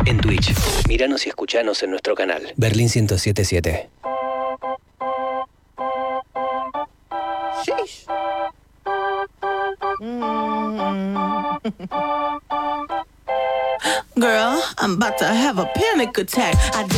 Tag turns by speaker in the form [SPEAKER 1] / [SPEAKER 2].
[SPEAKER 1] en Twitch. Míranos y escuchanos en nuestro canal. Berlín 107.7.
[SPEAKER 2] Sheesh. Girl, I'm about to have a panic attack.